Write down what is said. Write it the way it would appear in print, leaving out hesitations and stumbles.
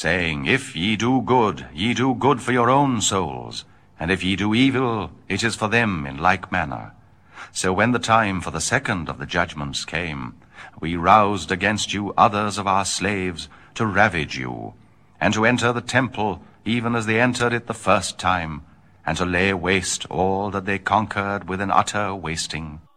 saying, If ye do good for your own souls, and if ye do evil, it is for them in like manner. So when the time for the second of the judgments came, we roused against you others of our slaves to ravage you, and to enter the temple even as they entered it the first time, and to lay waste all that they conquered with an utter wasting.